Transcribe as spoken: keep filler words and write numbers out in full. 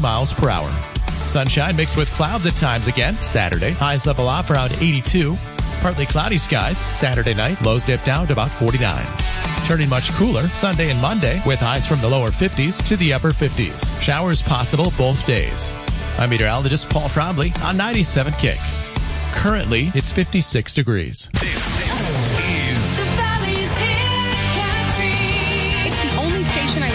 miles per hour. Sunshine mixed with clouds at times again Saturday. Highs level off around eighty-two. Partly cloudy skies Saturday night. Lows dip down to about forty-nine. Turning much cooler Sunday and Monday with highs from the lower fifties to the upper fifties. Showers possible both days. I'm meteorologist Paul Trombley on ninety-seven Kick. Currently, it's fifty-six degrees.